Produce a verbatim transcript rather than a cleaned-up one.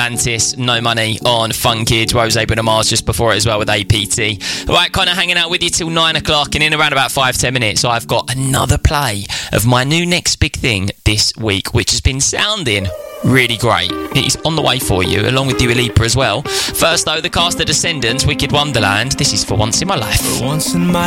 Galantis, No Money on Fun Kids. Rose Bruno Mars just before it as well with A P T. Right, kind of hanging out with you till nine o'clock, and in around about five, ten minutes, I've got another play of my new next big thing this week, which has been sounding really great. It's on the way for you, along with Dua Lipa as well. First, though, the cast of Descendants, Wicked Wonderland. This is For Once in My Life. For once in my